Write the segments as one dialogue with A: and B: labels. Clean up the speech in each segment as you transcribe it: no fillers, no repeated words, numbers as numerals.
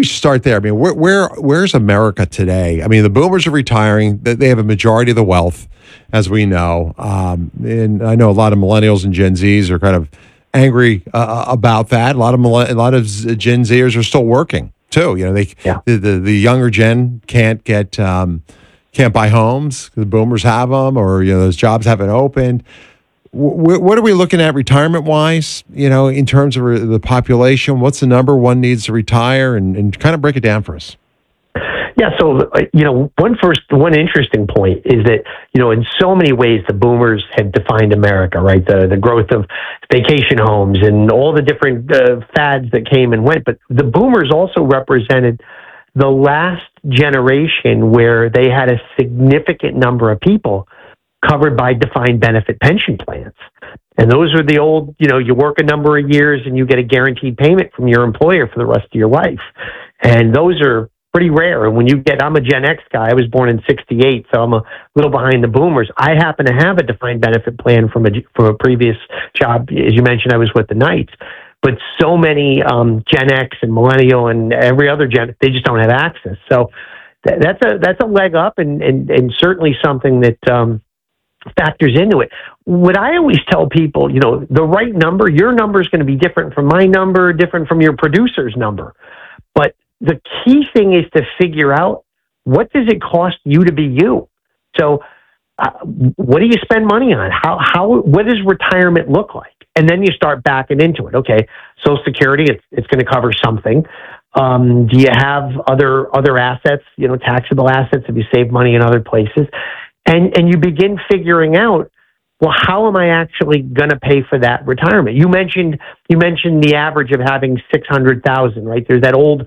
A: we should start there. I mean, where's America today? I mean, the boomers are retiring. They have a majority of the wealth, as we know. And I know a lot of millennials and Gen Zs are kind of angry about that. A lot of Gen Zers are still working too. You know, the younger gen can't buy homes. The boomers have them, or those jobs haven't opened. What are we looking at retirement wise? In terms of the population, what's the number one needs to retire, and kind of break it down for us.
B: Yeah, so one interesting point is that in so many ways the boomers had defined America, right? The growth of vacation homes and all the different fads that came and went, but the boomers also represented the last generation where they had a significant number of people covered by defined benefit pension plans. And those are the old, you work a number of years and you get a guaranteed payment from your employer for the rest of your life. And those are pretty rare. And when I'm a Gen X guy, I was born in 68, so I'm a little behind the boomers. I happen to have a defined benefit plan from a previous job. As you mentioned, I was with the Knights. But so many Gen X and millennial and every other gen, they just don't have access. So that's a leg up, and certainly something that factors into it. What I always tell people, the right number, your number is going to be different from my number, different from your producer's number. But the key thing is to figure out, what does it cost you to be you? So what do you spend money on? What does retirement look like? And then you start backing into it. Okay, Social Security, it's going to cover something. Do you have other assets, taxable assets? Have you saved money in other places? And you begin figuring out, well, how am I actually going to pay for that retirement? You mentioned the average of having 600,000, right? There's that old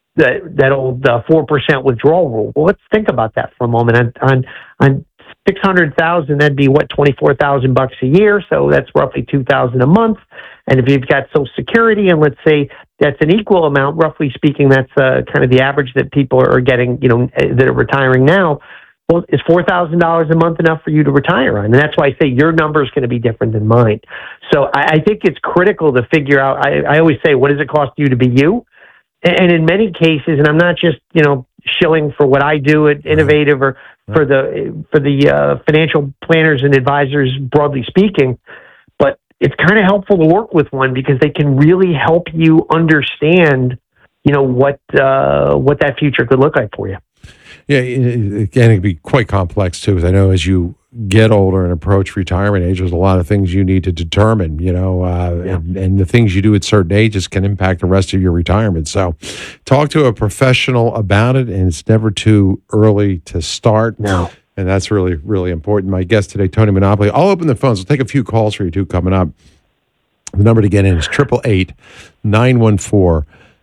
B: 4% withdrawal rule. Well, let's think about that for a moment. On 600,000, that'd be what, $24,000 a year. So that's roughly $2,000 a month. And if you've got Social Security, and let's say that's an equal amount, roughly speaking, that's kind of the average that people are getting, that are retiring now. Well, is $4,000 a month enough for you to retire on? And that's why I say your number is going to be different than mine. So I think it's critical to figure out. I always say, what does it cost you to be you? And in many cases, and I'm not just shilling for what I do at Innovative or for the financial planners and advisors, broadly speaking, but it's kind of helpful to work with one, because they can really help you understand, what that future could look like for you.
A: Yeah, it can be quite complex too, because I know as you get older and approach retirement age, there's a lot of things you need to determine, and the things you do at certain ages can impact the rest of your retirement. So talk to a professional about it, and it's never too early to start.
B: No.
A: And that's really, really important. My guest today, Tony Monopoly. I'll open the phones. We'll take a few calls for you too coming up. The number to get in is 888-914-9149.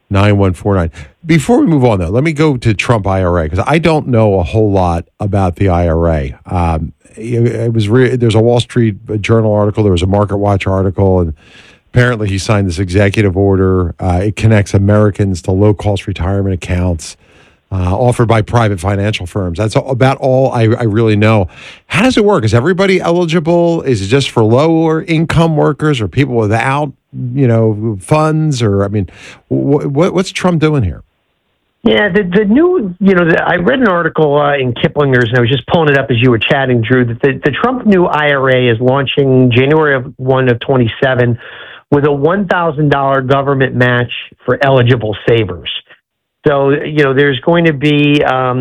A: Before we move on, though, let me go to Trump IRA, because I don't know a whole lot about the IRA. There's a Wall Street Journal article, there was a Market Watch article, and apparently he signed this executive order. It connects Americans to low-cost retirement accounts offered by private financial firms. That's about all I really know. How does it work? Is everybody eligible? Is it just for lower income workers or people without, funds? Or, what's Trump doing here?
B: Yeah, the new, I read an article in Kiplinger's, and I was just pulling it up as you were chatting, Drew, that the Trump new IRA is launching January 1 of 27 with a $1,000 government match for eligible savers. So, there's going to be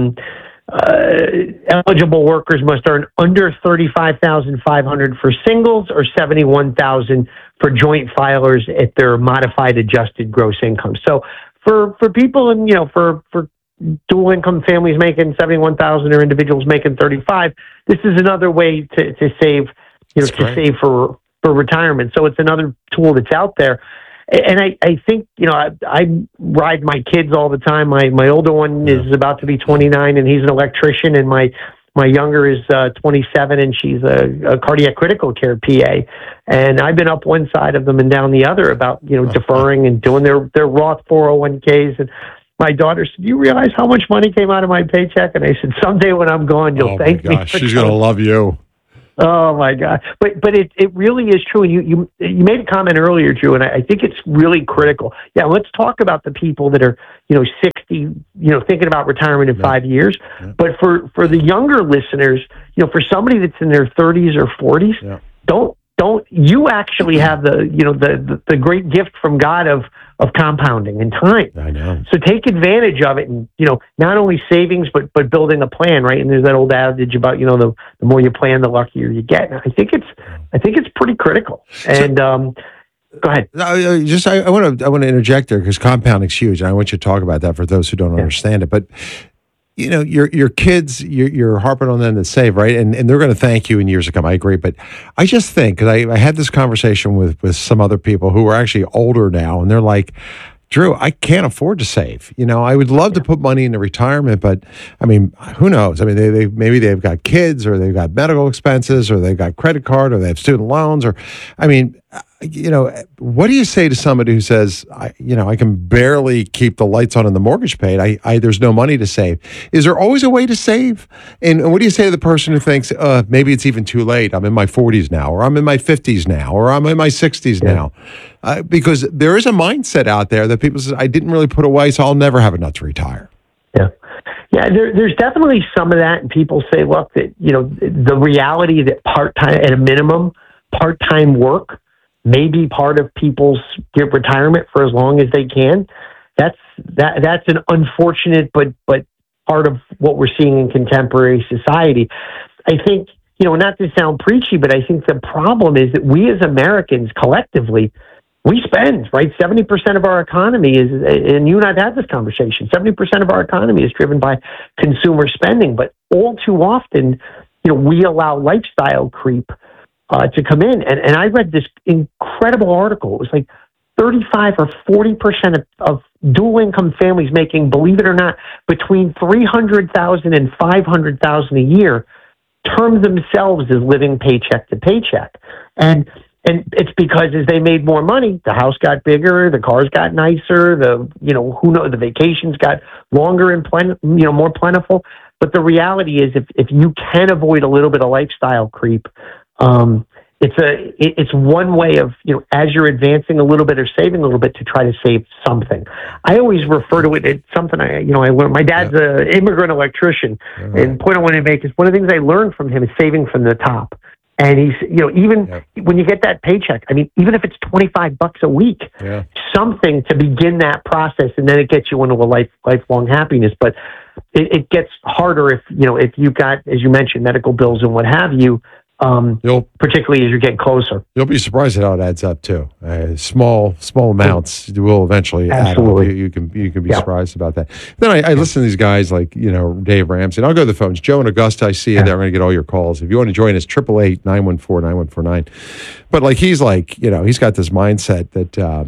B: eligible workers must earn under $35,500 for singles, or $71,000 for joint filers at their modified adjusted gross income. So for people, and for dual income families making $71,000 or individuals making $35,000, this is another way to save, save for retirement. So it's another tool that's out there. And I think, I ride my kids all the time. My older one is about to be 29, and he's an electrician, and my younger is 27, and she's a cardiac critical care PA. And I've been up one side of them and down the other about, deferring and doing their Roth 401ks. And my daughter said, "Do you realize how much money came out of my paycheck?" And I said, "Someday when I'm gone, you'll thank me."
A: She's going to love you.
B: Oh my God! But it really is true. And you made a comment earlier, Drew, and I think it's really critical. Yeah, let's talk about the people that are 60, thinking about retirement in 5 years.
A: Yeah.
B: But for the younger listeners, for somebody that's in their 30s or 40s,
A: Yeah.
B: don't you actually have the great gift from God of compounding and time.
A: I know.
B: So take advantage of it, and not only savings but building a plan, right? And there's that old adage about the more you plan, the luckier you get. And I think it's pretty critical. And go ahead.
A: I want to interject there because compounding's huge, and I want you to talk about that for those who don't understand it. But your kids, you're harping on them to save, right? And they're going to thank you in years to come. I agree. But I just think, because I had this conversation with some other people who are actually older now, and they're like, Drew, I can't afford to save. I would love to put money into retirement, but I mean, who knows? I mean, maybe they've got kids, or they've got medical expenses, or they've got credit card, or they have student loans, or I mean, what do you say to somebody who says, I can barely keep the lights on and the mortgage paid. There's no money to save. Is there always a way to save? And what do you say to the person who thinks, maybe it's even too late? I'm in my 40s now, or I'm in my 50s now, or I'm in my 60s now. Because there is a mindset out there that people say, I didn't really put away, so I'll never have enough to retire.
B: Yeah. Yeah, there's definitely some of that. And people say, look, that, the reality that part-time, at a minimum, part-time work may be part of people's retirement for as long as they can. That's an unfortunate but part of what we're seeing in contemporary society. I think, not to sound preachy, but I think the problem is that we as Americans collectively, we spend, right? 70% of our economy is, and you and I've had this conversation, 70% of our economy is driven by consumer spending, but all too often, we allow lifestyle creep to come in. And I read this incredible article. It was like 35 or 40% of dual income families making, believe it or not, between $300,000 and $500,000 a year term themselves as living paycheck to paycheck. And it's because as they made more money, the house got bigger, the cars got nicer, the vacations got longer and more plentiful. But the reality is, if you can avoid a little bit of lifestyle creep, it's one way of, as you're advancing a little bit or saving a little bit, to try to save something. I always refer to it as something I learned. My dad's an immigrant electrician, and point I want to make is one of the things I learned from him is saving from the top. And he's, even when you get that paycheck, I mean, even if it's $25 a week, something to begin that process, and then it gets you into a lifelong happiness. But it gets harder if you've got, as you mentioned, medical bills and what have you. Particularly as you're getting closer.
A: You'll be surprised at how it adds up too. Small amounts will eventually add up. You can be surprised about that. Then I listen to these guys like Dave Ramsey. And I'll go to the phones. Joe in Augusta, I see you there. I'm going to get all your calls. If you want to join us, 888-914-9149. But he's got this mindset that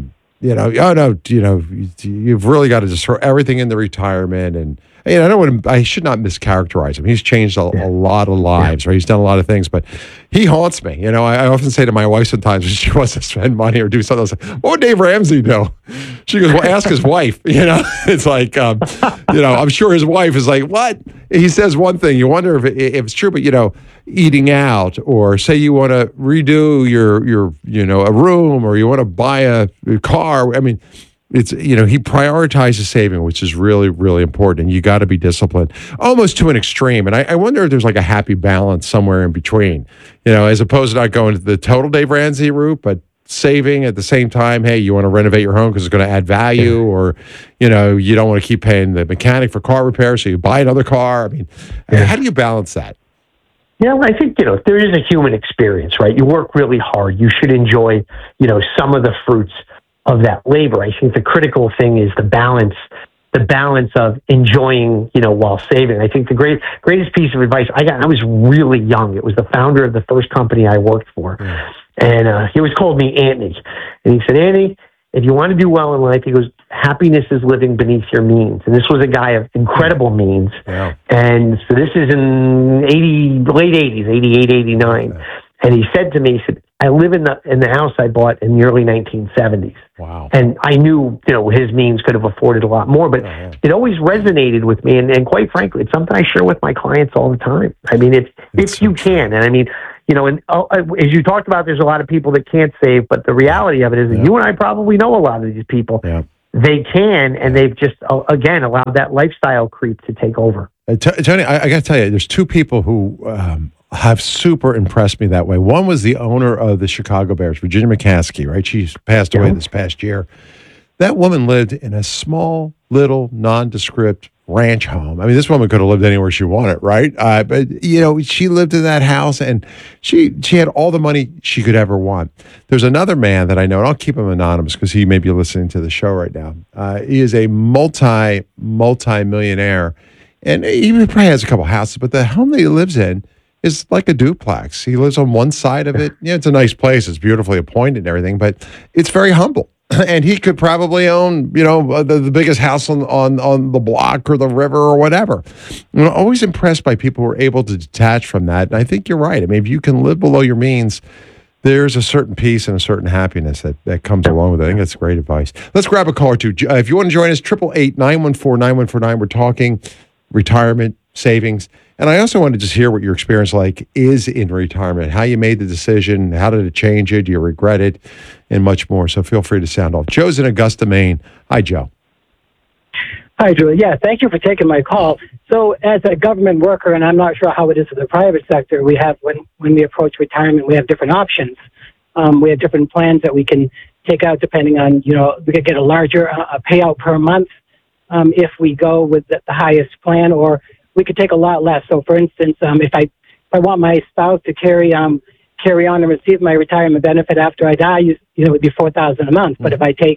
A: you've really got to just throw everything into retirement. And I should not mischaracterize him. He's changed a lot of lives, right? He's done a lot of things, but he haunts me. I often say to my wife sometimes when she wants to spend money or do something, I was like, what would Dave Ramsey do? She goes, well, ask his wife. It's like, I'm sure his wife is like, what? He says one thing. You wonder if it's true, but eating out, or say you want to redo your a room, or you want to buy a car. I mean, it's he prioritizes saving, which is really, really important, and you got to be disciplined almost to an extreme. And I wonder if there's like a happy balance somewhere in between, as opposed to not going to the total Dave Ramsey route, but saving at the same time. Hey, you want to renovate your home because it's going to add value, or you don't want to keep paying the mechanic for car repair, so you buy another car. I mean, how do you balance that?
B: Yeah, I think, there is a human experience, right? You work really hard. You should enjoy, some of the fruits of that labor. I think the critical thing is the balance of enjoying, while saving. I think the greatest piece of advice I got, I was really young. It was the founder of the first company I worked for. And he always called me Anthony. And he said, Anthony, if you want to do well in life, he goes, happiness is living beneath your means. And this was a guy of incredible means. Yeah. And so this is in late 80s, 88, 89. Yeah. And he said to me, he said, I live in the house I bought in the early 1970s.
A: Wow.
B: And I knew, his means could have afforded a lot more, but it always resonated with me. And quite frankly, it's something I share with my clients all the time. I mean, if you can, and I mean, and as you talked about, there's a lot of people that can't save, but the reality of it is that you and I probably know a lot of these people.
A: Yeah.
B: They can, and they've just, again, allowed that lifestyle creep to take over.
A: Tony, I got to tell you, there's two people who have super impressed me that way. One was the owner of the Chicago Bears, Virginia McCaskey, right? She passed away this past year. That woman lived in a small, little, nondescript ranch home. I mean, this woman could have lived anywhere she wanted, right? But she lived in that house, and she had all the money she could ever want. There's another man that I know, and I'll keep him anonymous because he may be listening to the show right now. He is a multi-millionaire, and he probably has a couple houses, but the home that he lives in is like a duplex. He lives on one side of it. Yeah, it's a nice place. It's beautifully appointed and everything, but it's very humble. And he could probably own, the biggest house on the block or the river or whatever. I'm always impressed by people who are able to detach from that. And I think you're right. I mean, if you can live below your means, there's a certain peace and a certain happiness that comes along with it. I think that's great advice. Let's grab a call or two. If you want to join us, 888-914-9149. We're talking retirement, savings. And I also want to just hear what your experience is in retirement, how you made the decision, how did it change you, do you regret it, and much more. So feel free to sound off. Joe's in Augusta, Maine. Hi, Joe.
C: Hi, Drew. Yeah, thank you for taking my call. So as a government worker, and I'm not sure how it is in the private sector, we have, when we approach retirement, we have different options. We have different plans that we can take out depending on, we could get a larger payout per month if we go with the highest plan, or we could take a lot less. So, for instance, if I want my spouse to carry on and receive my retirement benefit after I die, it would be $4,000 a month. But if I take,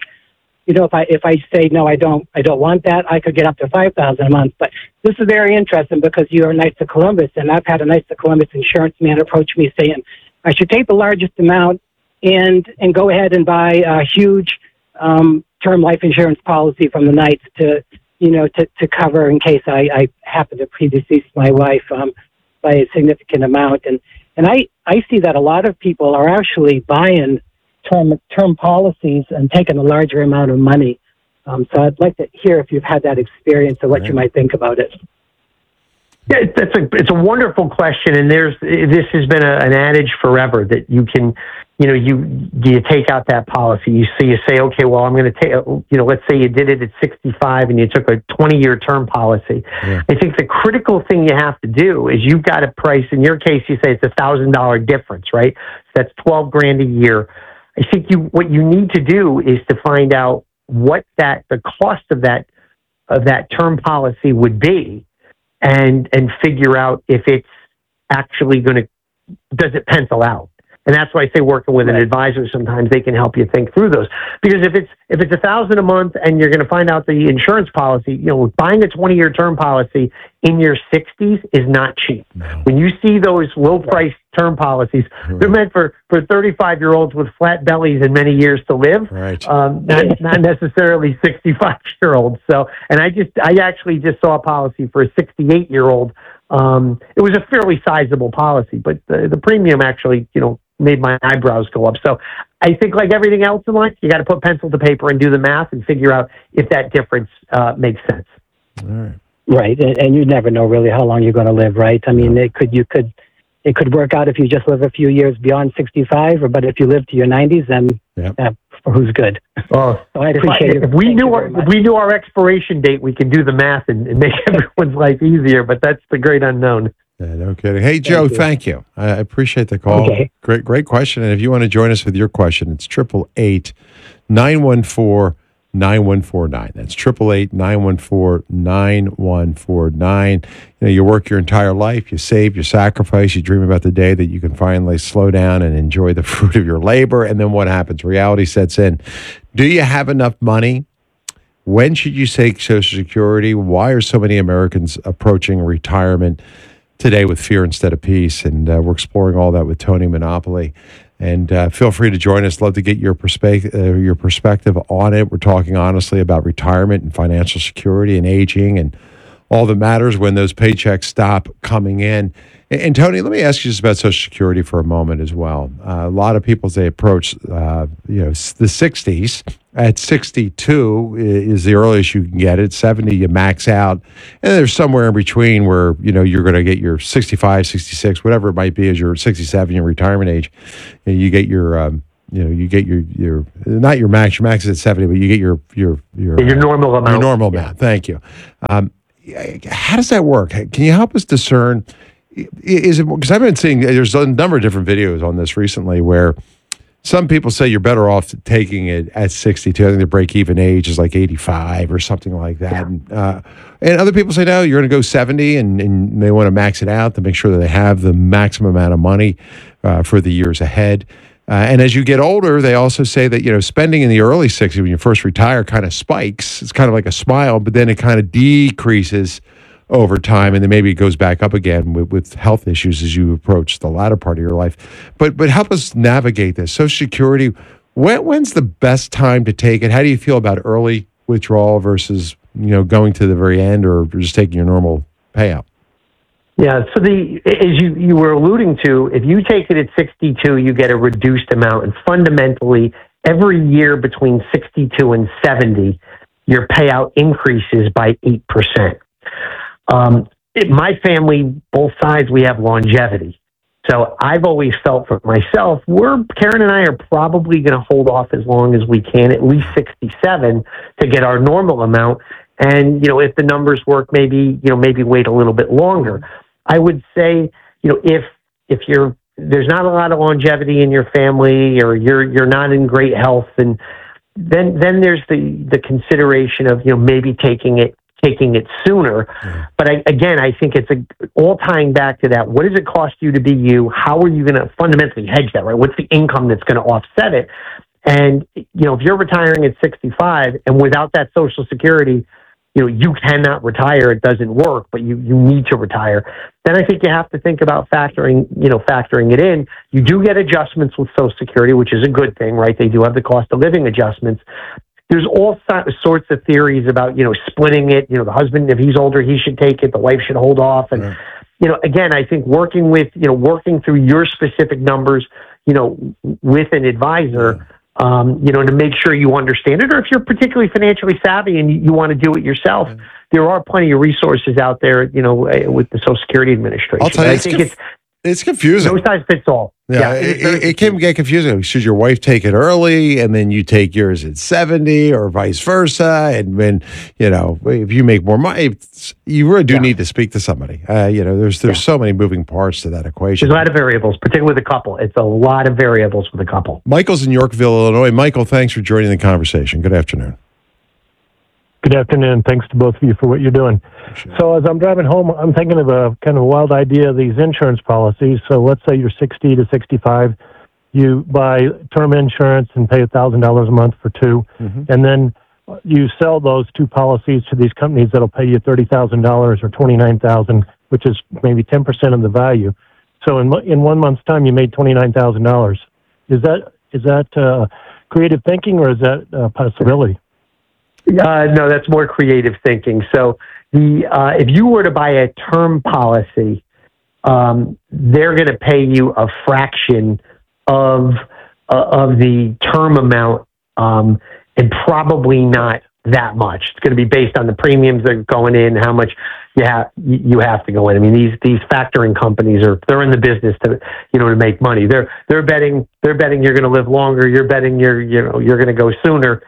C: if I say no, I don't want that, I could get up to $5,000 a month. But this is very interesting because you're Knights of Columbus, and I've had a Knights of Columbus insurance man approach me saying I should take the largest amount and go ahead and buy a huge term life insurance policy from the Knights to cover in case I happen to predecease my wife by a significant amount. And I see that a lot of people are actually buying term policies and taking a larger amount of money. So I'd like to hear if you've had that experience or what you might think about it.
B: Yeah, it's a wonderful question, and this has been an adage forever that you can, you take out that policy. You say, okay, well, I'm going to take, let's say you did it at 65 and you took a 20-year term policy. Yeah. I think the critical thing you have to do is you've got to price. In your case, you say it's $1,000 difference, right? So that's $12,000 a year. I think what you need to do is to find out what the cost of that term policy would be, and figure out if it's actually does it pencil out? And that's why I say working with an advisor, sometimes they can help you think through those. Because if it's $1,000 a month and you're going to find out the insurance policy, buying a 20-year term policy in your 60s is not cheap. No. When you see those low-priced term policies, they're meant for 35-year-olds with flat bellies and many years to live, not necessarily 65-year-olds. So, and I actually just saw a policy for a 68-year-old. It was a fairly sizable policy, but the premium actually, made my eyebrows go up. So I think like everything else in life, you got to put pencil to paper and do the math and figure out if that difference makes sense.
A: All right.
C: Right. And you never know really how long you're going to live, right? I mean, it could work out if you just live a few years beyond 65, but if you live to your 90s, then who's good?
B: Well, so I appreciate it. If we knew our expiration date, we could do the math and make everyone's life easier, but that's the great unknown.
A: Yeah, no kidding. Hey, Joe, thank you. I appreciate the call.
C: Okay.
A: Great question. And if you want to join us with your question, it's 888-914-9149. That's 888-914-9149. You work your entire life, you save, you sacrifice, you dream about the day that you can finally slow down and enjoy the fruit of your labor. And then what happens? Reality sets in. Do you have enough money? When should you take Social Security? Why are so many Americans approaching retirement today with fear instead of peace? And we're exploring all that with Tony Monopoly. And feel free to join us. Love to get your perspective on it. We're talking honestly about retirement and financial security and aging and all that matters when those paychecks stop coming in. And Tony, let me ask you just about Social Security for a moment as well. A lot of people, as they approach, the 60s, at 62 is the earliest you can get it. 70, you max out. And there's somewhere in between where, you're going to get your 65, 66, whatever it might be as your 67, your retirement age. And you get your, you get your not your max is at 70, but you get your
B: normal amount.
A: Your normal amount. Thank you. How does that work? Can you help us discern? Is it because I've been seeing there's a number of different videos on this recently where some people say you're better off taking it at 62. I think the break-even age is like 85 or something like that.
B: Yeah.
A: And other people say, no, you're going to go 70, and they want to max it out to make sure that they have the maximum amount of money for the years ahead. And as you get older, they also say that, spending in the early 60s when you first retire kind of spikes. It's kind of like a smile, but then it kind of decreases over time, and then maybe it goes back up again with health issues as you approach the latter part of your life. But help us navigate this. Social Security, when's the best time to take it? How do you feel about early withdrawal versus going to the very end, or just taking your normal payout?
B: Yeah, so as you were alluding to, if you take it at 62, you get a reduced amount, and fundamentally, every year between 62 and 70, your payout increases by 8%. My family, both sides, we have longevity. So I've always felt for myself, Karen and I are probably going to hold off as long as we can, at least 67, to get our normal amount. And, if the numbers work, maybe wait a little bit longer. I would say, if there's not a lot of longevity in your family, or you're not in great health, and then there's the consideration of, maybe taking it sooner. Yeah. But I think it's all tying back to that. What does it cost you to be you? How are you going to fundamentally hedge that, right? What's the income that's going to offset it? And, if you're retiring at 65 and without that Social Security, you cannot retire. It doesn't work, but you need to retire. Then I think you have to think about factoring it in. You do get adjustments with Social Security, which is a good thing, right? They do have the cost of living adjustments. There's all sorts of theories about, splitting it. The husband, if he's older, he should take it. The wife should hold off. And, again, I think working through your specific numbers, with an advisor, to make sure you understand it. Or if you're particularly financially savvy and you want to do it yourself, there are plenty of resources out there, with the Social Security Administration.
A: I'll tell you, it's confusing.
B: No size fits all.
A: Yeah, it can get confusing. Should your wife take it early and then you take yours at 70, or vice versa? And when, if you make more money, you really do need to speak to somebody. There's so many moving parts to that equation.
B: There's a lot of variables, particularly with a couple. It's a lot of variables with a couple.
A: Michael's in Yorkville, Illinois. Michael, thanks for joining the conversation. Good afternoon.
D: Good afternoon. Thanks to both of you for what you're doing. So as I'm driving home, I'm thinking of a kind of a wild idea of these insurance policies. So let's say you're 60 to 65. You buy term insurance and pay $1,000 a month for two. Mm-hmm. And then you sell those two policies to these companies that'll pay you $30,000 or $29,000, which is maybe 10% of the value. So in 1 month's time, you made $29,000. Is that creative thinking, or is that a possibility?
B: No, that's more creative thinking. So if you were to buy a term policy, they're going to pay you a fraction of the term amount, and probably not that much. It's going to be based on the premiums that are going in, how much you have to go in. I mean, these factoring companies they're in the business to make money. They're betting you're going to live longer. You're betting you're going to go sooner.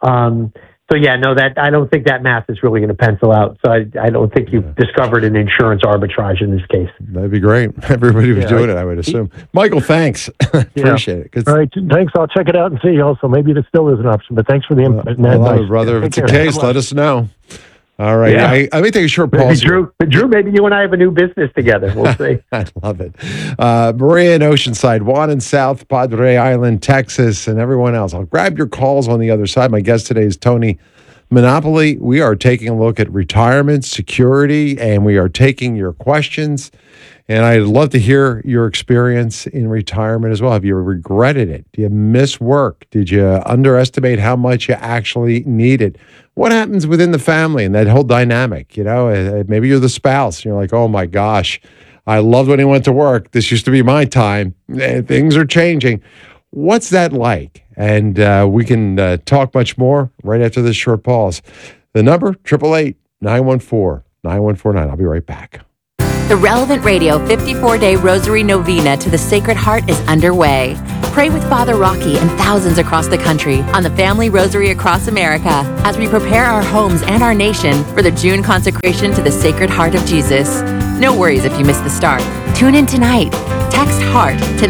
B: So yeah, no, that I don't think that math is really going to pencil out. So I don't think you've discovered an insurance arbitrage in this case.
A: That'd be great. Everybody was doing it, I would assume. Michael, thanks. Appreciate it.
D: All right, thanks. I'll check it out and see. Also, maybe this still is an option. But thanks for the input.
A: Brother, if it's the case, let us know. All right. Yeah. I may take a short pause.
B: Drew, maybe you and I have a new business together. We'll see.
A: I love it. Maria in Oceanside, Juan in South Padre Island, Texas, and everyone else. I'll grab your calls on the other side. My guest today is Tony Monopoly, we are taking a look at retirement, security, and we are taking your questions. And I'd love to hear your experience in retirement as well. Have you regretted it? Do you miss work? Did you underestimate how much you actually needed? What happens within the family and that whole dynamic? Maybe you're the spouse. You're like, oh my gosh, I loved when he went to work. This used to be my time. Things are changing. What's that like? And we can talk much more right after this short pause. The number, 888-914-9149. I'll be right back.
E: The Relevant Radio 54-Day Rosary Novena to the Sacred Heart is underway. Pray with Father Rocky and thousands across the country on the Family Rosary across America as we prepare our homes and our nation for the June consecration to the Sacred Heart of Jesus. No worries if you missed the start. Tune in tonight. Text HEART to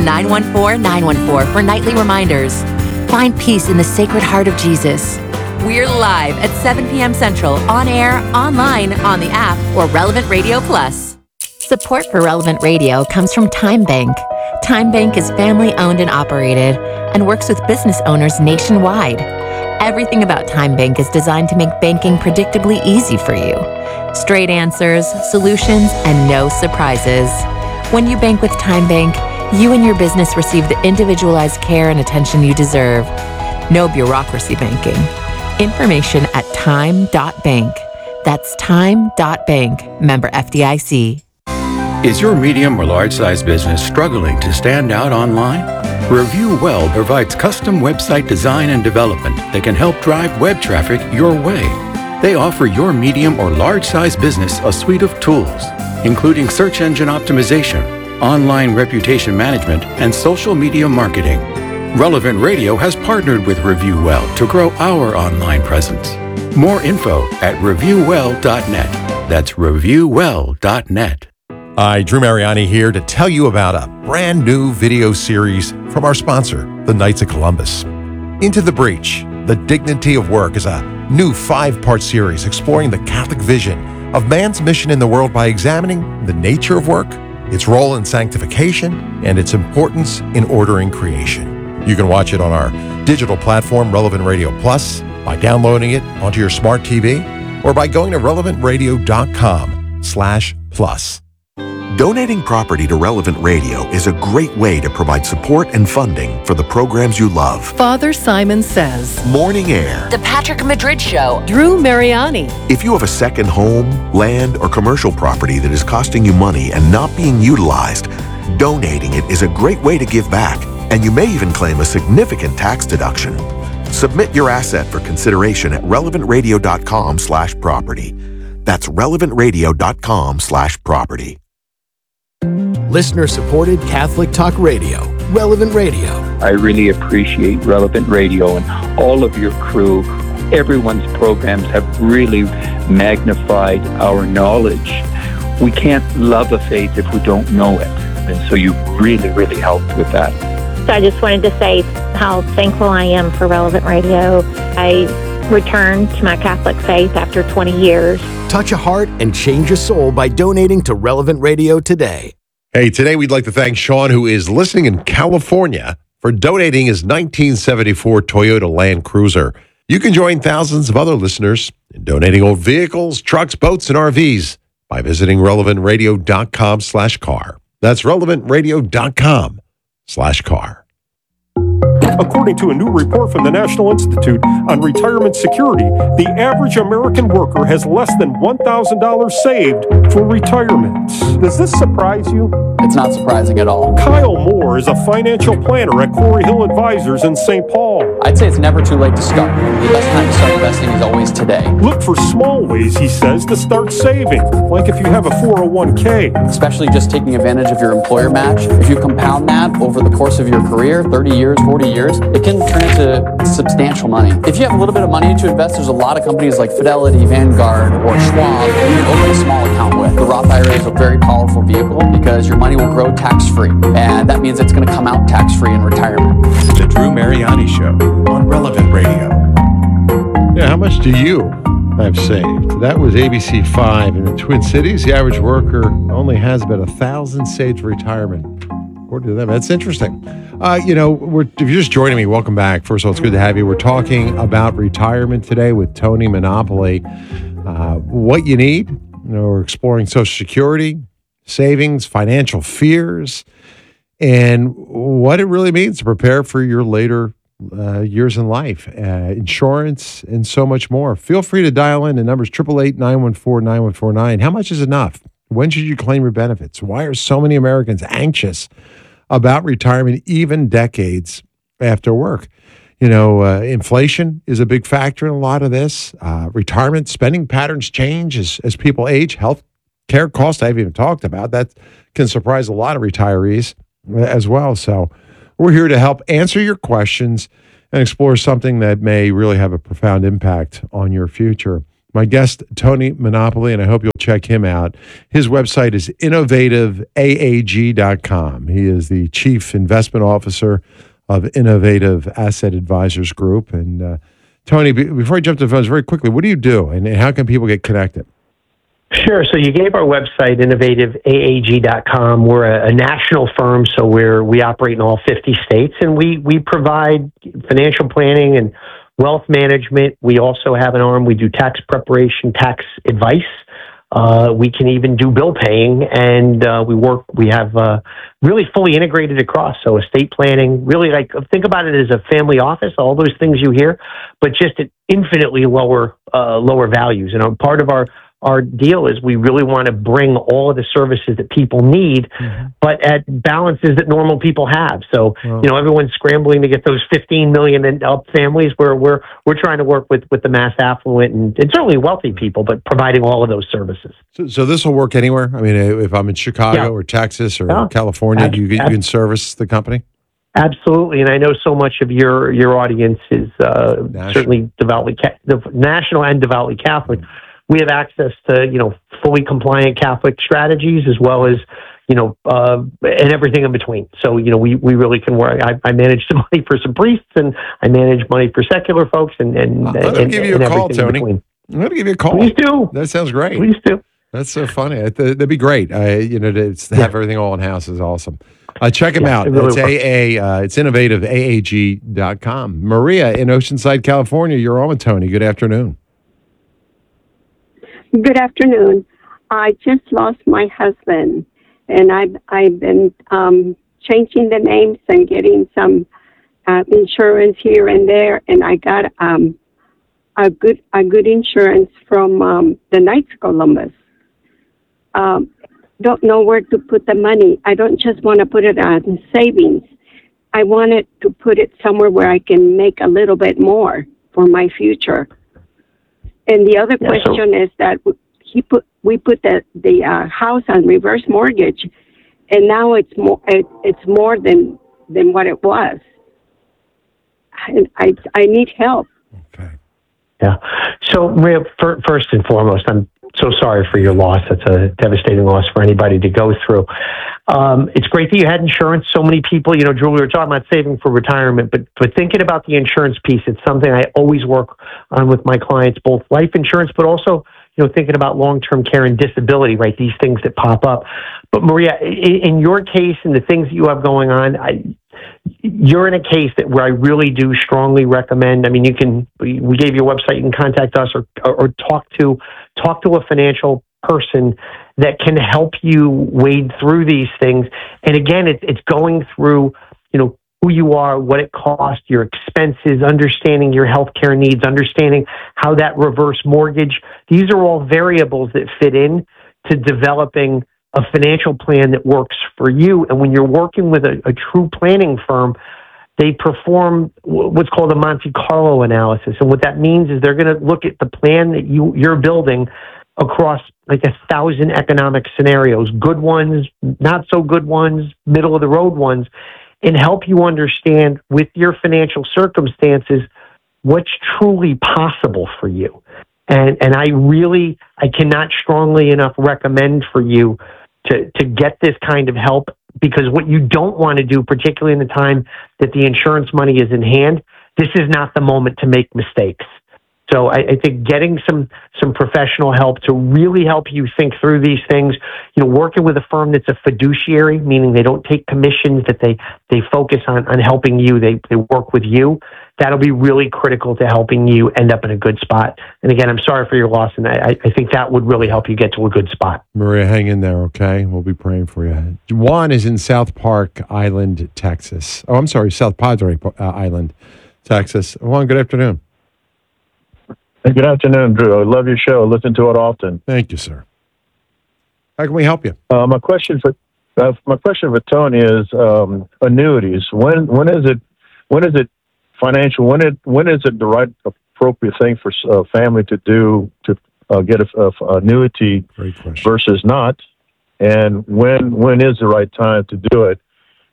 E: 914-914 for nightly reminders. Find peace in the Sacred Heart of Jesus. We're live at 7 p.m. Central, on air, online, on the app, or Relevant Radio Plus. Support for Relevant Radio comes from Time Bank. Time Bank is family-owned and operated and works with business owners nationwide. Everything about Time Bank is designed to make banking predictably easy for you. Straight answers, solutions, and no surprises. When you bank with Time Bank, you and your business receive the individualized care and attention you deserve. No bureaucracy banking. Information at time.bank. That's time.bank. Member FDIC.
F: Is your medium or large size business struggling to stand out online? Review Well provides custom website design and development that can help drive web traffic your way. They offer your medium or large size business a suite of tools, including search engine optimization, online reputation management, and social media marketing. Relevant Radio has partnered with Review Well to grow our online presence. More info at reviewwell.net. That's reviewwell.net.
G: Hi, Drew Mariani here to tell you about a brand new video series from our sponsor, the Knights of Columbus. Into the Breach, The Dignity of Work is a new 5-part series exploring the Catholic vision of man's mission in the world by examining the nature of work, its role in sanctification, and its importance in ordering creation. You can watch it on our digital platform, Relevant Radio Plus, by downloading it onto your smart TV, or by going to relevantradio.com/plus.
H: Donating property to Relevant Radio is a great way to provide support and funding for the programs you love.
I: Father Simon Says,
H: Morning Air,
E: The Patrick Madrid Show,
I: Drew Mariani.
H: If you have a second home, land, or commercial property that is costing you money and not being utilized, donating it is a great way to give back, and you may even claim a significant tax deduction. Submit your asset for consideration at relevantradio.com/property. That's relevantradio.com/property.
J: Listener-supported Catholic Talk Radio, Relevant Radio.
K: I really appreciate Relevant Radio and all of your crew. Everyone's programs have really magnified our knowledge. We can't love a faith if we don't know it. And so you really, really helped with that.
L: So I just wanted to say how thankful I am for Relevant Radio. I returned to my Catholic faith after 20 years.
J: Touch a heart and change a soul by donating to Relevant Radio today.
A: Hey, today we'd like to thank Sean, who is listening in California, for donating his 1974 Toyota Land Cruiser. You can join thousands of other listeners in donating old vehicles, trucks, boats, and RVs by visiting relevantradio.com/car. That's relevantradio.com/car.
M: According to a new report from the National Institute on Retirement Security, the average American worker has less than $1,000 saved for retirement. Does this surprise you?
N: It's not surprising at all.
M: Kyle Moore is a financial planner at Corey Hill Advisors in St. Paul.
N: I'd say it's never too late to start. The best time to start investing is always today.
M: Look for small ways, he says, to start saving, like if you have a 401k.
N: Especially just taking advantage of your employer match. If you compound that over the course of your career, 30 years, 40 years, it can turn into substantial money. If you have a little bit of money to invest, there's a lot of companies like Fidelity, Vanguard, or Schwab that you can open a small account with. The Roth IRA is a very powerful vehicle because your money will grow tax-free, and that means it's going to come out tax-free in retirement.
G: The Drew Mariani Show on Relevant Radio.
A: Yeah, how much do you have saved? That was ABC 5 in the Twin Cities. The average worker only has about 1,000 saved for retirement. According to them, that's interesting. If you're just joining me, welcome back. First of all, it's good to have you. We're talking about retirement today with Tony Monopoly. What you need. We're exploring Social Security, savings, financial fears, and what it really means to prepare for your later years in life, insurance, and so much more. Feel free to dial in. The number is 888-914-9149. How much is enough? When should you claim your benefits? Why are so many Americans anxious about retirement even decades after work? Inflation is a big factor in a lot of this. Retirement spending patterns change as people age. Health care costs, I haven't even talked about. That can surprise a lot of retirees as well. So we're here to help answer your questions and explore something that may really have a profound impact on your future. My guest, Tony Monopoly, and I hope you'll check him out. His website is innovativeaag.com. He is the Chief Investment Officer of Innovative Asset Advisors Group. And Tony, before I jump to the phones, very quickly, what do you do and how can people get connected?
B: Sure. So you gave our website, innovativeaag.com. We're a national firm, so we operate in all 50 states, and we provide financial planning and wealth management. We also have an arm. We do tax preparation, tax advice. We can even do bill paying, and we have really fully integrated across. So estate planning, really think about it as a family office, all those things you hear, but just at infinitely lower values. And part of our deal is we really want to bring all of the services that people need, but at balances that normal people have. So, everyone's scrambling to get those 15 million and up families where we're trying to work with the mass affluent and certainly wealthy people, but providing all of those services.
A: So this will work anywhere? I mean, if I'm in Chicago or Texas or California, you can service the company?
B: Absolutely, and I know so much of your audience is certainly national and devoutly Catholic. We have access to, fully compliant Catholic strategies as well as, and everything in between. So, we really can work. I manage some money for some priests and I manage money for secular folks and
A: I'm going to give you a call, Tony. I'm going to give you a call.
B: Please do.
A: That sounds great.
B: Please do.
A: That's so funny. That'd be great. To have everything all in house is awesome. Check him out. It's it's innovativeaag.com. Maria in Oceanside, California. You're on with Tony. Good afternoon.
O: Good afternoon. I just lost my husband, and I've been changing the names and getting some insurance here and there, and I got a good insurance from the Knights of Columbus. Don't know where to put the money. I don't just want to put it on savings. I wanted to put it somewhere where I can make a little bit more for my future. And the other question is that we put the house on reverse mortgage, and now it's more than what it was. And I need help.
A: Okay.
B: Yeah. So Maria, first and foremost, I'm so sorry for your loss. That's a devastating loss for anybody to go through. It's great that you had insurance. So many people, Drew, we were talking about saving for retirement, but thinking about the insurance piece, it's something I always work on with my clients, both life insurance, but also, thinking about long-term care and disability, right? These things that pop up. But Maria, in your case and the things that you have going on, you're in a case where I really do strongly recommend. I mean, we gave you a website, you can contact us or talk to a financial person that can help you wade through these things. And again, it's going through, who you are, what it costs, your expenses, understanding your healthcare needs, understanding how that reverse mortgage, these are all variables that fit in to developing a financial plan that works for you. And when you're working with a true planning firm, they perform what's called a Monte Carlo analysis. And what that means is they're going to look at the plan that you're building across like 1,000 economic scenarios, good ones, not so good ones, middle of the road ones, and help you understand with your financial circumstances what's truly possible for you. And I cannot strongly enough recommend for you to get this kind of help, because what you don't want to do, particularly in the time that the insurance money is in hand, this is not the moment to make mistakes. So I think getting some professional help to really help you think through these things, working with a firm that's a fiduciary, meaning they don't take commissions, that they focus on helping you, they work with you, that'll be really critical to helping you end up in a good spot. And again, I'm sorry for your loss, and I think that would really help you get to a good spot.
A: Maria, hang in there, okay? We'll be praying for you. Juan is in South Park Island, Texas. Oh, I'm sorry, South Padre Island, Texas. Juan, good afternoon.
P: Hey, good afternoon, Drew. I love your show. I listen to it often.
A: Thank you, sir. How can we help you?
P: My question for Tony is annuities. When is it financial? When is it the right appropriate thing for a family to do to get a annuity versus not? And when is the right time to do it?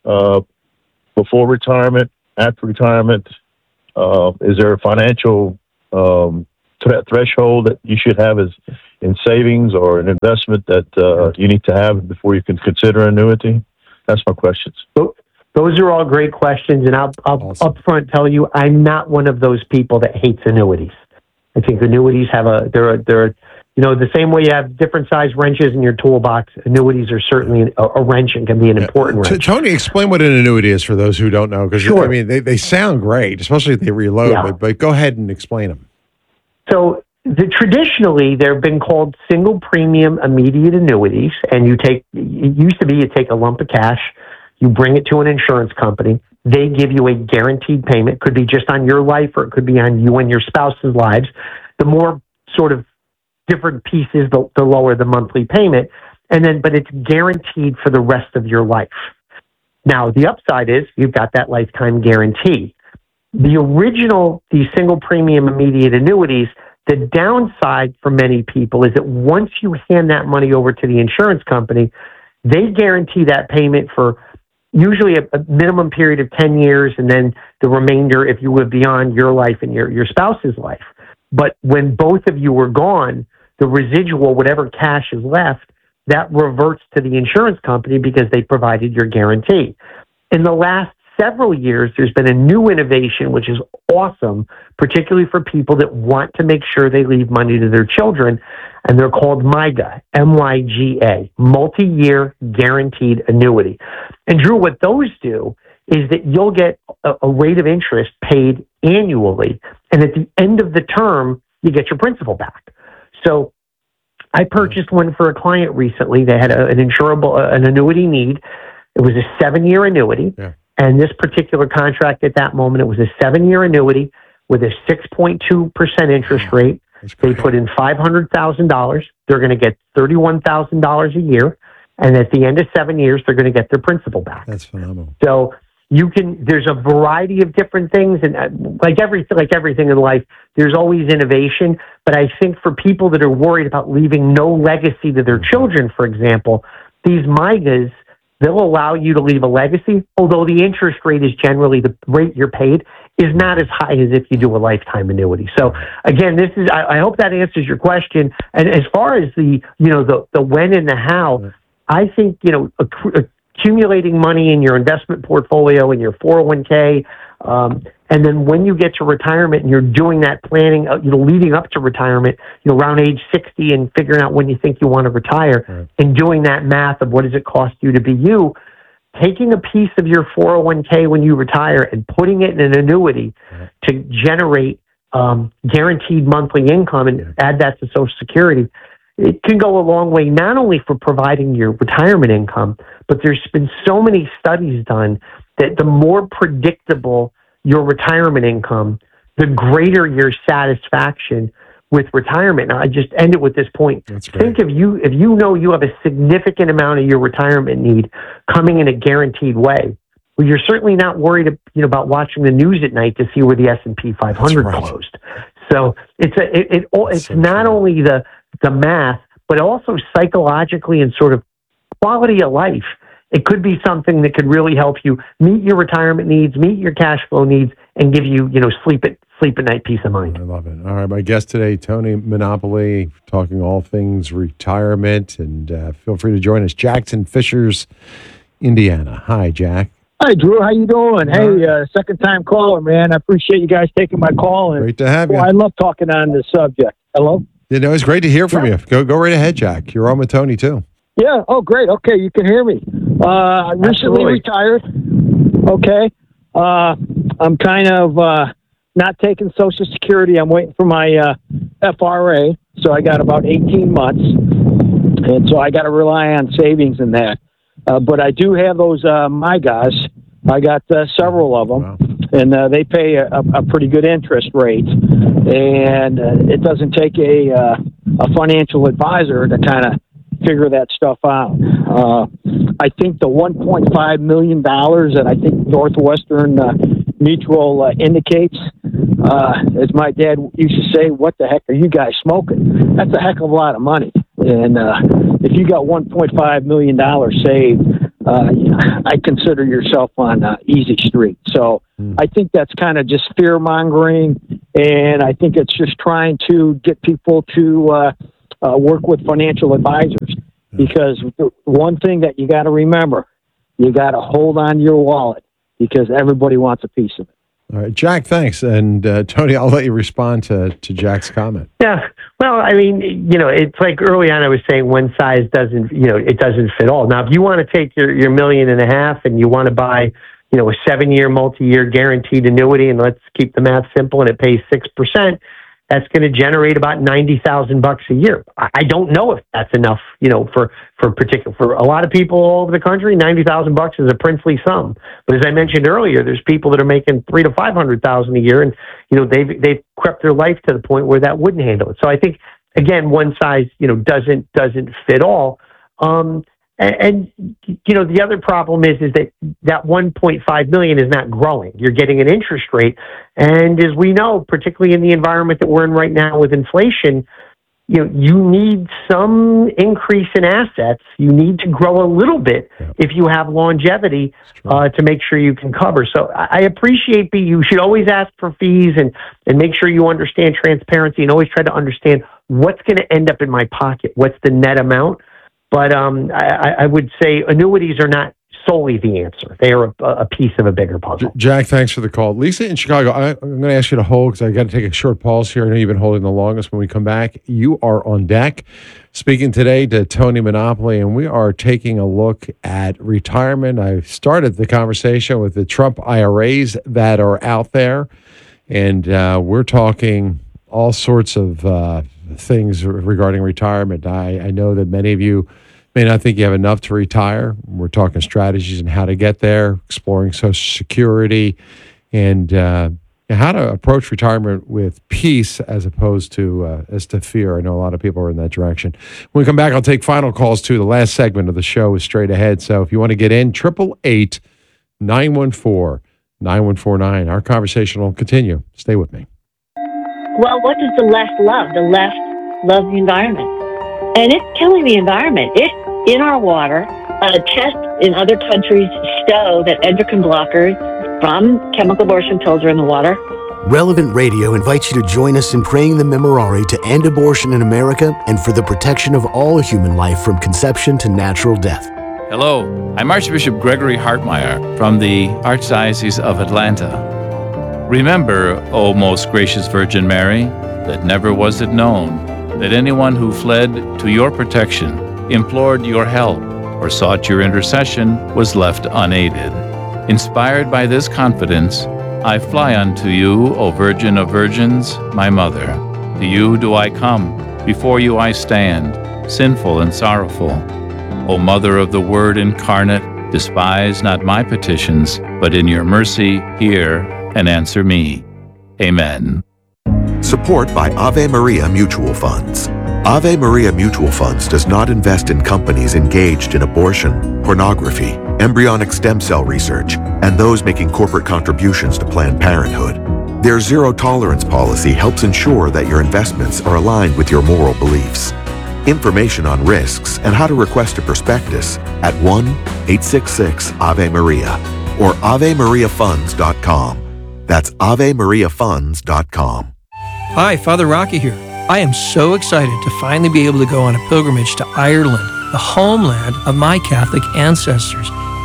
P: Before retirement, after retirement? Is there a financial threshold that you should have as in savings or an investment that you need to have before you can consider annuity? That's my questions.
B: Those are all great questions, and I'll
A: Awesome.
B: up front tell you I'm not one of those people that hates annuities. I think annuities have they're the same way you have different size wrenches in your toolbox. Annuities are certainly a wrench and can be an important wrench.
A: Tony, explain what an annuity is for those who don't know, because
B: Sure.
A: I mean they sound great, especially if they reload.
B: Yeah.
A: But go ahead and explain them.
B: So traditionally, they've been called single premium immediate annuities, and it used to be you take a lump of cash, you bring it to an insurance company, they give you a guaranteed payment. Could be just on your life, or it could be on you and your spouse's lives. The more sort of different pieces, the lower the monthly payment, but it's guaranteed for the rest of your life. Now, the upside is you've got that lifetime guarantee. These single premium immediate annuities, the downside for many people is that once you hand that money over to the insurance company, they guarantee that payment for usually a minimum period of 10 years, and then the remainder if you live beyond your life and your spouse's life. But when both of you are gone, the residual, whatever cash is left, that reverts to the insurance company because they provided your guarantee. In the last several years, there's been a new innovation, which is awesome, particularly for people that want to make sure they leave money to their children, and they're called MYGA, M-Y-G-A, multi-year guaranteed annuity. And Drew, what those do is that you'll get a rate of interest paid annually, and at the end of the term, you get your principal back. So I purchased one for a client recently. They had an annuity need. It was a 7-year annuity.
A: Yeah.
B: And this particular contract at that moment, it was a 7-year annuity with a 6.2% interest rate. They put in $500,000. They're going to get $31,000 a year. And at the end of 7 years, they're going to get their principal back.
A: That's phenomenal.
B: So there's a variety of different things. And like everything in life, there's always innovation. But I think for people that are worried about leaving no legacy to their children, for example, these MYGAs, they'll allow you to leave a legacy, although the interest rate is generally the rate you're paid is not as high as if you do a lifetime annuity. So again, I hope that answers your question. And as far as the when and the how, I think, accumulating money in your investment portfolio, in your 401k, and then when you get to retirement and you're doing that planning, leading up to retirement, around age 60 and figuring out when you think you want to retire, and doing that math of what does it cost you to be you, taking a piece of your 401k when you retire and putting it in an annuity to generate guaranteed monthly income and add that to Social Security, it can go a long way, not only for providing your retirement income, but there's been so many studies done that the more predictable your retirement income, the greater your satisfaction with retirement. Now, I just end it with this point. Think if you know you have a significant amount of your retirement need coming in a guaranteed way, well, you're certainly not worried about watching the news at night to see where the S&P 500 closed. So it's not only the math, but also psychologically and sort of quality of life. It could be something that could really help you meet your retirement needs, meet your cash flow needs, and give you, sleep at night peace of mind.
A: I love it. All right, my guest today, Tony Monopoly, talking all things retirement, and feel free to join us. Jackson Fishers, Indiana. Hi, Jack.
Q: Hi, Drew. How you doing? Hey, second time caller, man. I appreciate you guys taking my call. And,
A: Great to have you.
Q: I love talking on this subject. Hello?
A: It's great to hear from you. Go right ahead, Jack. You're on with Tony, too.
Q: Yeah. Oh, great. Okay, you can hear me. I recently retired. Okay. I'm kind of not taking Social Security. I'm waiting for my FRA. So I got about 18 months. And so I got to rely on savings in that. But I do have those MYGAs. I got several of them. Wow. And they pay a pretty good interest rate. And it doesn't take a financial advisor to kind of figure that stuff out. I think the $1.5 million that I think Northwestern Mutual indicates, as my dad used to say, what the heck are you guys smoking? That's a heck of a lot of money. And if you got $1.5 million saved, I consider yourself on easy street. So I think that's kind of just fear mongering, and I think it's just trying to get people to work with financial advisors. Because the one thing that you got to remember, you got to hold on to your wallet because everybody wants a piece of it.
A: All right, Jack, thanks. And Tony, I'll let you respond to Jack's comment.
B: Yeah. Well, I mean, it's like early on I was saying one size doesn't, it doesn't fit all. Now, if you want to take your $1.5 million and you want to buy, a 7-year, multi-year guaranteed annuity, and let's keep the math simple, and it pays 6%, that's going to generate about $90,000 a year. I don't know if that's enough, for a lot of people all over the country. $90,000 is a princely sum. But as I mentioned earlier, there's people that are making $300,000 to $500,000 a year, and they've crept their life to the point where that wouldn't handle it. So I think again, one size doesn't fit all. And the other problem is that 1.5 million is not growing. You're getting an interest rate, and as we know, particularly in the environment that we're in right now with inflation, you need some increase in assets. You need to grow a little bit if you have longevity to make sure you can cover. So I appreciate you should always ask for fees and make sure you understand transparency and always try to understand what's going to end up in my pocket. What's the net amount? But I would say annuities are not solely the answer. They are a piece of a bigger puzzle.
A: Jack, thanks for the call. Lisa in Chicago, I'm going to ask you to hold because I got to take a short pause here. I know you've been holding the longest. When we come back, you are on deck. Speaking today to Tony Monopoly, and we are taking a look at retirement. I started the conversation with the Trump IRAs that are out there, and we're talking all sorts of things regarding retirement. I know that many of you may not think you have enough to retire. We're talking strategies and how to get there, exploring Social Security, and how to approach retirement with peace as opposed to fear. I know a lot of people are in that direction. When we come back, I'll take final calls too. The last segment of the show is straight ahead. So if you want to get in, 888-914-9149. Our conversation will continue. Stay with me.
R: Well, what does the left love? The left loves the environment. And it's killing the environment. It's in our water. Tests in other countries show that endocrine blockers from chemical abortion pills are in the water.
J: Relevant Radio invites you to join us in praying the Memorare to end abortion in America and for the protection of all human life from conception to natural death.
S: Hello, I'm Archbishop Gregory Hartmeyer from the Archdiocese of Atlanta. Remember, O most gracious Virgin Mary, that never was it known that anyone who fled to your protection, implored your help, or sought your intercession was left unaided. Inspired by this confidence, I fly unto you, O Virgin of Virgins, my Mother. To you do I come, before you I stand, sinful and sorrowful. O Mother of the Word incarnate, despise not my petitions, but in your mercy hear and answer me. Amen.
H: Support by Ave Maria Mutual Funds. Ave Maria Mutual Funds does not invest in companies engaged in abortion, pornography, embryonic stem cell research, and those making corporate contributions to Planned Parenthood. Their zero-tolerance policy helps ensure that your investments are aligned with your moral beliefs. Information on risks and how to request a prospectus at 1-866-AVE-MARIA or AveMariaFunds.com. That's AveMariaFunds.com.
T: Hi, Father Rocky here. I am so excited to finally be able to go on a pilgrimage to Ireland, the homeland of my Catholic ancestors.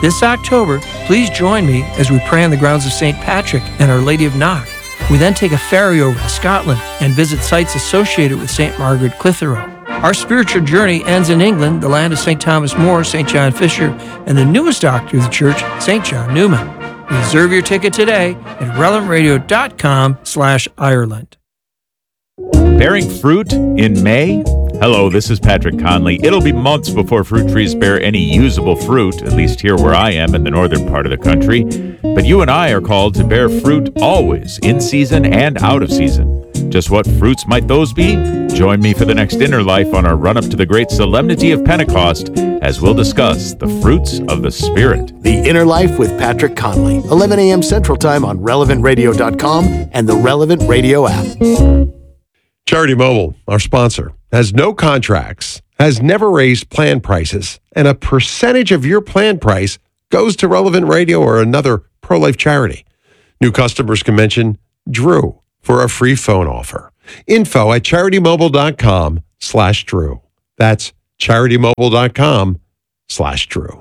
T: This October, please join me as we pray on the grounds of St. Patrick and Our Lady of Knock. We then take a ferry over to Scotland and visit sites associated with St. Margaret Clitheroe. Our spiritual journey ends in England, the land of St. Thomas More, St. John Fisher, and the newest doctor of the church, St. John Newman. Reserve your ticket today at relevantradio.com/Ireland.
U: Bearing fruit in May? Hello, this is Patrick Conley. It'll be months before fruit trees bear any usable fruit, at least here where I am in the northern part of the country. But you and I are called to bear fruit always, in season and out of season. Just what fruits might those be? Join me for the next Inner Life on our run-up to the great solemnity of Pentecost as we'll discuss the fruits of the Spirit.
J: The Inner Life with Patrick Conley, 11 a.m. Central Time on relevantradio.com and the Relevant Radio app.
A: Charity Mobile, our sponsor, has no contracts, has never raised plan prices, and a percentage of your plan price goes to Relevant Radio or another pro-life charity. New customers can mention Drew for a free phone offer. Info at CharityMobile.com/Drew. That's CharityMobile.com/Drew.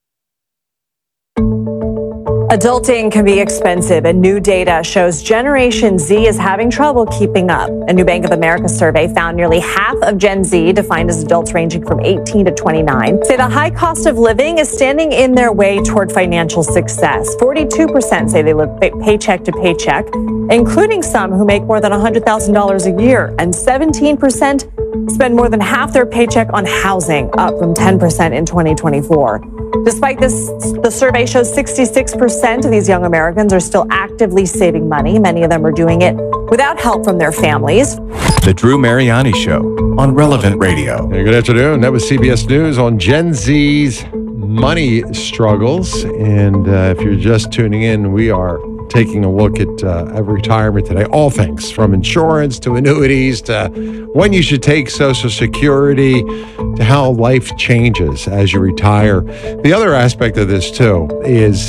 V: Adulting can be expensive, and new data shows Generation Z is having trouble keeping up. A new Bank of America survey found nearly half of Gen Z, defined as adults ranging from 18 to 29, say the high cost of living is standing in their way toward financial success. 42% say they live paycheck to paycheck, including some who make more than $100,000 a year, and 17% spend more than half their paycheck on housing, up from 10% in 2024. Despite this, the survey shows 66% of these young Americans are still actively saving money. Many of them are doing it without help from their families.
W: The Drew Mariani Show on Relevant Radio.
A: Hey, good afternoon. That was CBS News on Gen Z's money struggles. And if you're just tuning in, we are taking a look at retirement today. All things from insurance to annuities to when you should take Social Security to how life changes as you retire. The other aspect of this too is,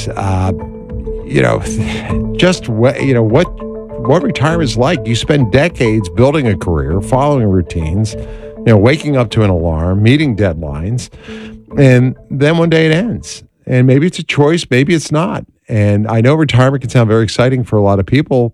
A: just what retirement is like. You spend decades building a career, following routines, waking up to an alarm, meeting deadlines, and then one day it ends. And maybe it's a choice, maybe it's not. And I know retirement can sound very exciting for a lot of people,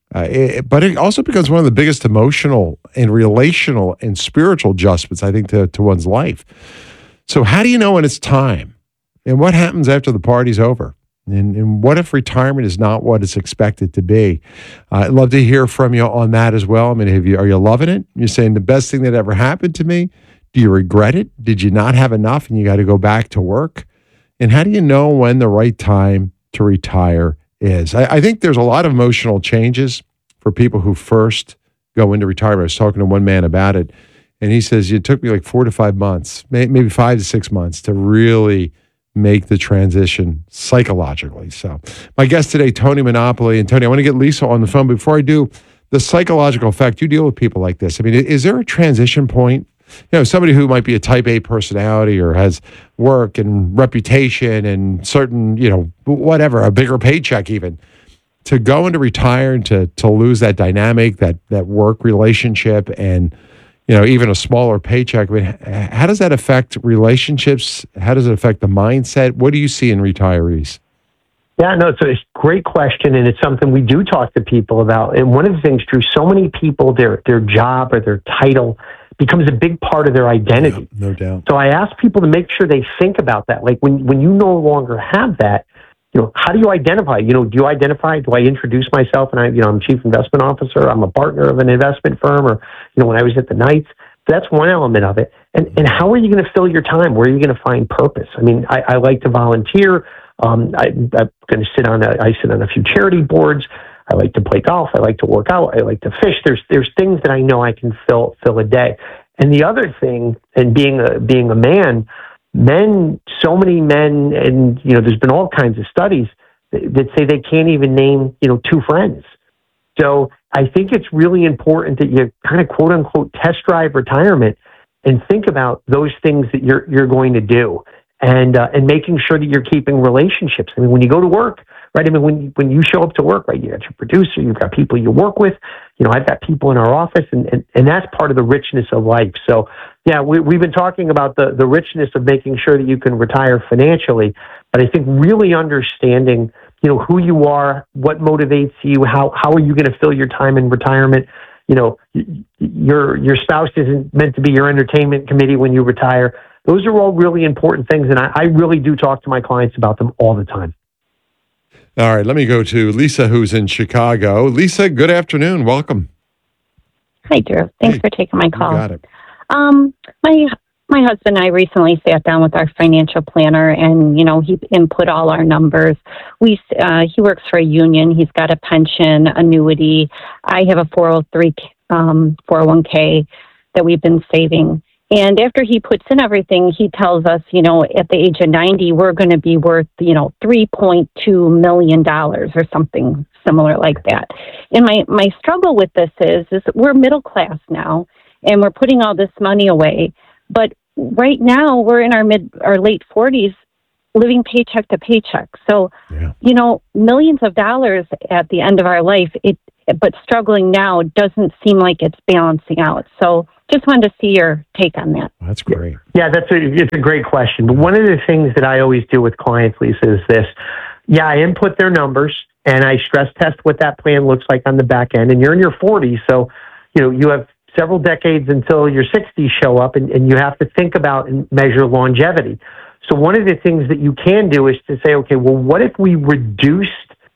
A: but it also becomes one of the biggest emotional and relational and spiritual adjustments, I think, to one's life. So how do you know when it's time? And what happens after the party's over? And what if retirement is not what it's expected to be? I'd love to hear from you on that as well. I mean, are you loving it? You're saying the best thing that ever happened to me? Do you regret it? Did you not have enough and you got to go back to work? And how do you know when the right time to retire is? I think there's a lot of emotional changes for people who first go into retirement. I was talking to one man about it, and he says it took me like 4 to 5 months, maybe 5 to 6 months to really make the transition psychologically. So my guest today, Tony Monopoly. And Tony, I want to get Lisa on the phone. Before I do, the psychological effect, you deal with people like this. I mean, is there a transition point? Somebody who might be a type A personality or has work and reputation and certain, whatever, a bigger paycheck even, to go into retire and to lose that dynamic, that work relationship and, even a smaller paycheck. I mean, how does that affect relationships? How does it affect the mindset? What do you see in retirees?
B: Yeah, no, it's a great question, and it's something we do talk to people about. And one of the things, Drew, so many people, their job or their title becomes a big part of their identity.
A: Yeah, no doubt.
B: So I ask people to make sure they think about that. Like when you no longer have that, how do you identify? Do you identify? Do I introduce myself and I'm Chief Investment Officer? I'm a partner of an investment firm, or when I was at the Knights. So that's one element of it. And how are you going to fill your time? Where are you going to find purpose? I mean, I like to volunteer. I'm going to sit on a few charity boards. I like to play golf. I like to work out. I like to fish. There's things that I know I can fill a day. And the other thing, and being a man, so many men, and there's been all kinds of studies that say they can't even name 2 friends. So I think it's really important that you kind of quote unquote test drive retirement and think about those things that you're going to do, and making sure that you're keeping relationships. I mean, when you go to work, right? I mean, when you show up to work, right, you got your producer, you've got people you work with, I've got people in our office, and that's part of the richness of life. So, yeah, we've been talking about the richness of making sure that you can retire financially, but I think really understanding, who you are, what motivates you, how are you going to fill your time in retirement. Your spouse isn't meant to be your entertainment committee when you retire. Those are all really important things, and I really do talk to my clients about them all the time.
A: All right, let me go to Lisa, who's in Chicago. Lisa, good afternoon. Welcome.
C: Hi, Drew. Thanks for taking my call.
A: You got it.
C: My husband and I recently sat down with our financial planner, and he input all our numbers. He works for a union. He's got a pension, annuity. I have a 401k that we've been saving. And after he puts in everything, he tells us, at the age of 90, we're going to be worth, $3.2 million or something similar like that. And my struggle with this is we're middle class now, and we're putting all this money away. But right now, we're in our late 40s, living paycheck to paycheck. So, millions of dollars at the end of our life, but struggling now doesn't seem like it's balancing out. So just wanted to see your take on that.
A: That's great.
B: Yeah, it's a great question. But one of the things that I always do with clients, Lisa, is this. Yeah, I input their numbers, and I stress test what that plan looks like on the back end. And you're in your 40s, so, you have several decades until your 60s show up, and you have to think about and measure longevity. So one of the things that you can do is to say, okay, well, what if we reduced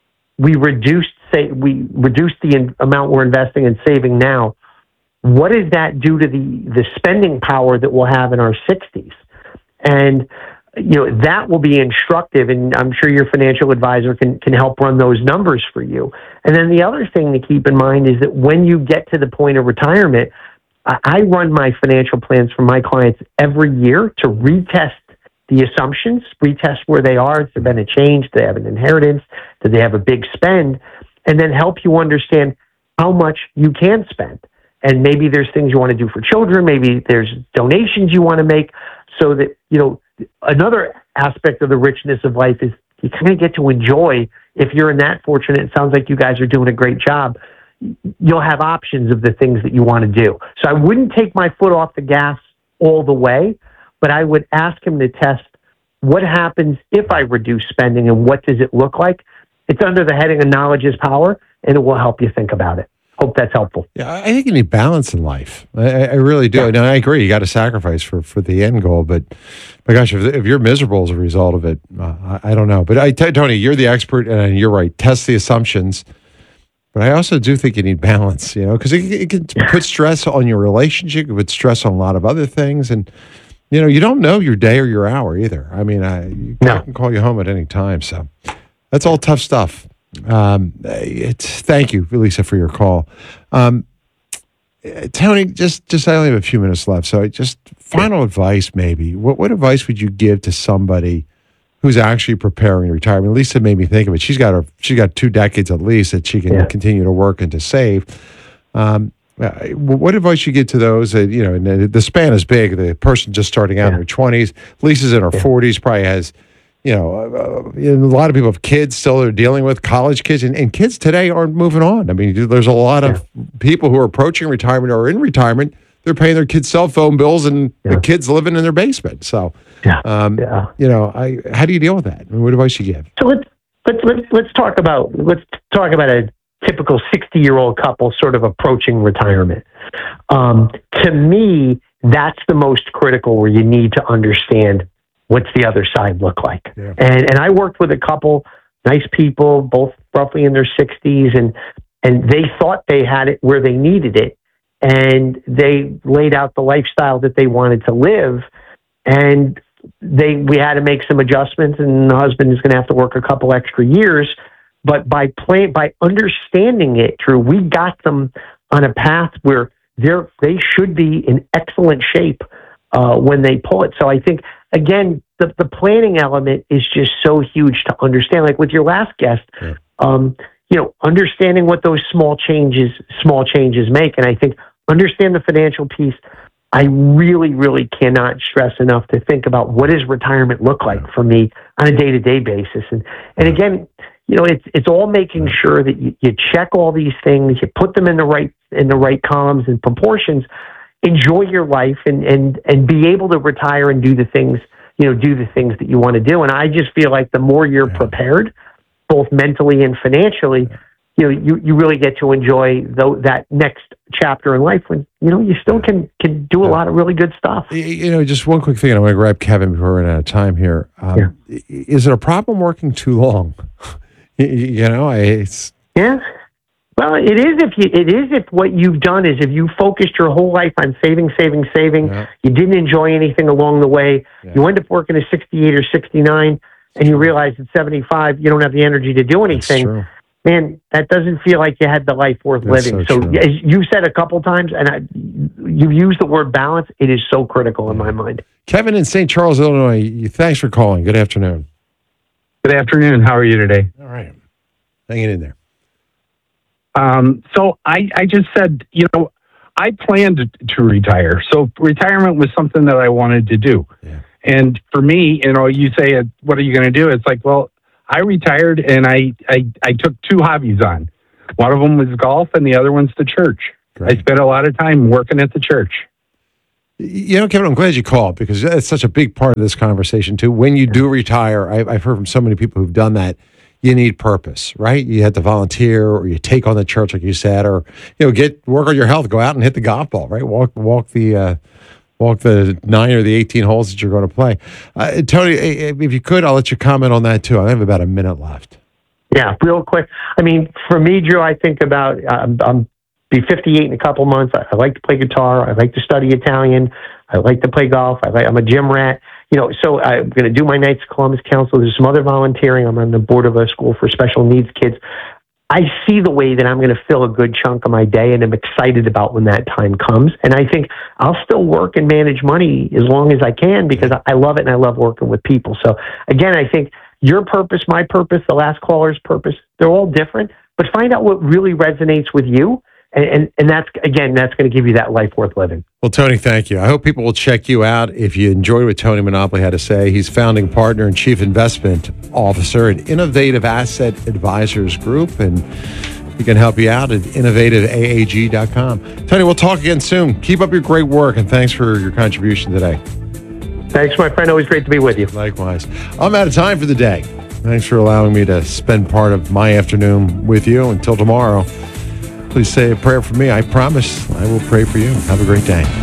B: the amount we're investing and saving now? What does that do to the spending power that we'll have in our 60s? And that will be instructive, and I'm sure your financial advisor can help run those numbers for you. And then the other thing to keep in mind is that when you get to the point of retirement, I run my financial plans for my clients every year to retest the assumptions, retest where they are. Has there been a change? Do they have an inheritance? Do they have a big spend? And then help you understand how much you can spend. And maybe there's things you want to do for children. Maybe there's donations you want to make, so that, another aspect of the richness of life is you kind of get to enjoy, if you're in that fortunate, it sounds like you guys are doing a great job, you'll have options of the things that you want to do. So I wouldn't take my foot off the gas all the way, but I would ask him to test what happens if I reduce spending and what does it look like. It's under the heading of knowledge is power, and it will help you think about it. Hope that's helpful.
A: Yeah, I think you need balance in life. I really do. And I agree. You got to sacrifice for the end goal. But my gosh, if you're miserable as a result of it, I don't know. But Tony, you're the expert, and you're right. Test the assumptions. But I also do think you need balance, because it can put stress on your relationship. It can put stress on a lot of other things. And, you don't know your day or your hour either. I mean, I can call you home at any time. So that's all tough stuff. Thank you, Lisa, for your call. Tony, just I only have a few minutes left, so just final advice, maybe. What advice would you give to somebody who's actually preparing retirement? Lisa made me think of it. She's got 2 decades at least that she can continue to work and to save. What advice you give to those? And the span is big. The person just starting out in their 20s, Lisa's in her 40s, probably has. A lot of people have kids still they're dealing with, college kids, and kids today aren't moving on. I mean, there's a lot of people who are approaching retirement or in retirement. They're paying their kids' cell phone bills, and the kids living in their basement. So, how do you deal with that? I mean, what advice you give?
B: So let's talk about a typical 60-year-old couple sort of approaching retirement. To me, that's the most critical, where you need to understand what's the other side look like. Yeah. And I worked with a couple, nice people, both roughly in their 60s, and they thought they had it where they needed it, and they laid out the lifestyle that they wanted to live, and we had to make some adjustments, and the husband is going to have to work a couple extra years. But by understanding it, Drew, we got them on a path where they should be in excellent shape when they pull it. So I think, again, the planning element is just so huge to understand. Like with your last guest, understanding what those small changes make. And I think understand the financial piece. I really, really cannot stress enough to think about what does retirement look like for me on a day-to-day basis. And again, it's all making sure that you check all these things, you put them in the right columns and proportions, enjoy your life, and be able to retire and do the things that you want to do. And I just feel like the more you're prepared, both mentally and financially, you really get to enjoy that next chapter in life when, you still can do a lot of really good stuff.
A: Just one quick thing. I want to grab Kevin before we run out of time here. Is it a problem working too long? It's...
B: Yeah. Well, it is if what you've done is if you focused your whole life on saving, you didn't enjoy anything along the way, you end up working at 68 or 69, and you realize at 75 you don't have the energy to do anything. Man, that doesn't feel like you had the life worth living. So as you said a couple times, and you've used the word balance, it is so critical in my mind.
A: Kevin in St. Charles, Illinois, thanks for calling. Good afternoon.
D: Good afternoon. How are you today?
A: All right. Hanging in there.
D: So I just said, I planned to retire. So retirement was something that I wanted to do.
A: Yeah.
D: And for me, you say, what are you going to do? It's like, well, I retired and I took two hobbies on. One of them was golf and the other one's the church.
A: Great.
D: I spent a lot of time working at the church.
A: Kevin, I'm glad you called because that's such a big part of this conversation too. When you do retire, I've heard from so many people who've done that. You need purpose, right? You have to volunteer, or you take on the church, like you said, or work on your health. Go out and hit the golf ball, right? Walk the 9 or the 18 holes that you're going to play. Tony, if you could, I'll let you comment on that too. I have about a minute left.
B: Yeah, real quick. I mean, for me, Drew, I think about I'm be 58 in a couple months. I like to play guitar. I like to study Italian. I like to play golf. I'm a gym rat. So I'm going to do my Knights of Columbus Council. There's some other volunteering. I'm on the board of a school for special needs kids. I see the way that I'm going to fill a good chunk of my day, and I'm excited about when that time comes. And I think I'll still work and manage money as long as I can because I love it and I love working with people. So again, I think your purpose, my purpose, the last caller's purpose, they're all different, but find out what really resonates with you. And that's going to give you that life worth living.
A: Well, Tony, thank you. I hope people will check you out. If you enjoyed what Tony Monopoly had to say, he's founding partner and chief investment officer at Innovative Asset Advisors Group, and he can help you out at innovativeaag.com. Tony, we'll talk again soon. Keep up your great work, and thanks for your contribution today.
B: Thanks, my friend. Always great to be with you.
A: Likewise. I'm out of time for the day. Thanks for allowing me to spend part of my afternoon with you. Until tomorrow, please say a prayer for me. I promise I will pray for you. Have a great day.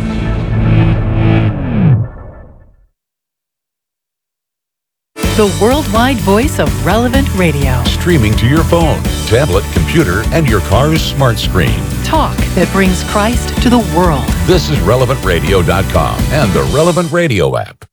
I: The worldwide voice of Relevant Radio.
E: Streaming to your phone, tablet, computer, and your car's smart screen.
I: Talk that brings Christ to the world.
E: This is RelevantRadio.com and the Relevant Radio app.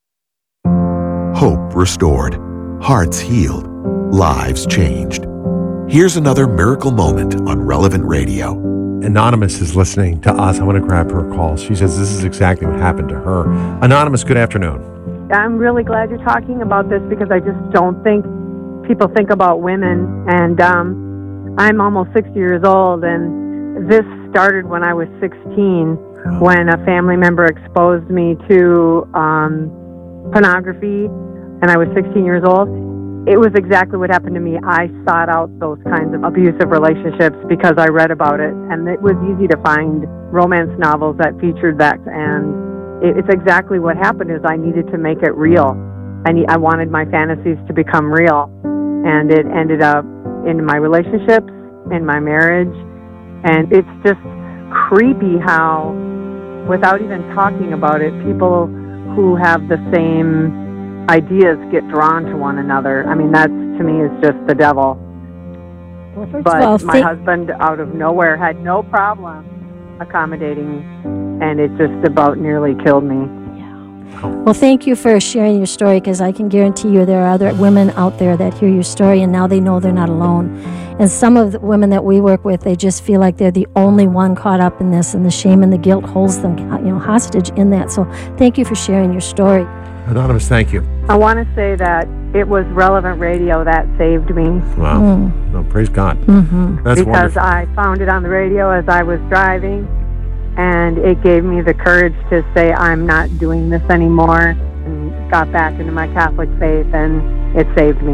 H: Hope restored, hearts healed, lives changed. Here's another miracle moment on Relevant Radio.
A: Anonymous is listening to us. I want to grab her call. She says this is exactly what happened to her. Anonymous, good afternoon.
F: I'm really glad you're talking about this because I just don't think people think about women. And I'm almost 60 years old, and this started when I was 16, when a family member exposed me to pornography, and I was 16 years old. It was exactly what happened to me. I sought out those kinds of abusive relationships because I read about it, and it was easy to find romance novels that featured that, and it's exactly what happened is I needed to make it real. I wanted my fantasies to become real, and it ended up in my relationships, in my marriage, and it's just creepy how, without even talking about it, people who have the same ideas get drawn to one another. I mean, that to me is just the devil.
X: Well, first
F: but
X: of all,
F: my husband, out of nowhere, had no problem accommodating, and it just about nearly killed me.
X: Well, thank you for sharing your story, because I can guarantee you there are other women out there that hear your story, and now they know they're not alone. And some of the women that we work with, they just feel like they're the only one caught up in this, and the shame and the guilt holds them, hostage in that. So thank you for sharing your story.
A: Anonymous, thank you.
F: I want to say that it was Relevant Radio that saved me.
A: Wow. No, praise God.
F: Mm-hmm.
A: That's
F: because
A: wonderful.
F: I found it on the radio as I was driving, and it gave me the courage to say I'm not doing this anymore, and got back into my Catholic faith, and it saved me.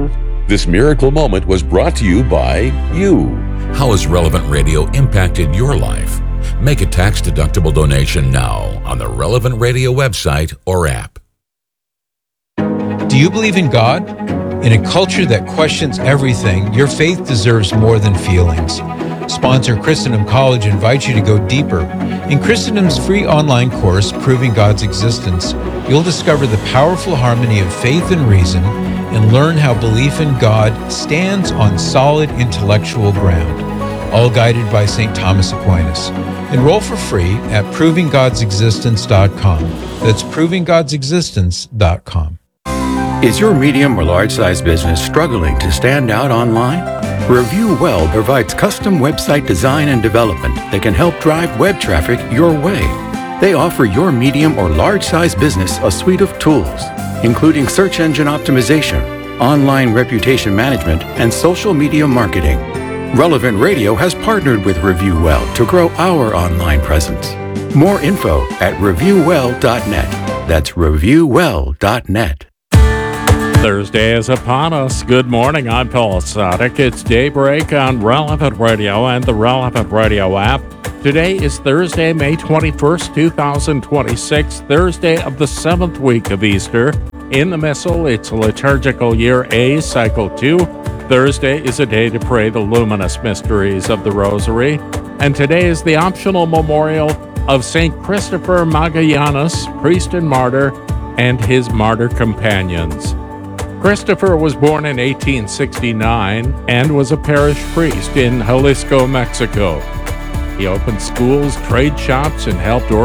E: This miracle moment was brought to you by you.
K: How has Relevant Radio impacted your life? Make a tax-deductible donation now on the Relevant Radio website or app.
L: Do you believe in God? In a culture that questions everything, your faith deserves more than feelings. Sponsor Christendom College invites you to go deeper. In Christendom's free online course, Proving God's Existence, you'll discover the powerful harmony of faith and reason and learn how belief in God stands on solid intellectual ground, all guided by St. Thomas Aquinas. Enroll for free at provinggodsexistence.com. That's provinggodsexistence.com.
M: Is your medium or large-size business struggling to stand out online? Review Well provides custom website design and development that can help drive web traffic your way. They offer your medium or large-size business a suite of tools, including search engine optimization, online reputation management, and social media marketing. Relevant Radio has partnered with Review Well to grow our online presence. More info at reviewwell.net. That's reviewwell.net.
N: Thursday is upon us. Good morning. I'm Paul Sadek. It's daybreak on Relevant Radio and the Relevant Radio app. Today is Thursday, May 21st, 2026, Thursday of the 7th week of Easter. In the Missal, it's liturgical year A, cycle 2. Thursday is a day to pray the luminous mysteries of the Rosary. And today is the optional memorial of St. Christopher Magallanes, priest and martyr, and his martyr companions. Christopher was born in 1869 and was a parish priest in Jalisco, Mexico. He opened schools, trade shops, and helped organize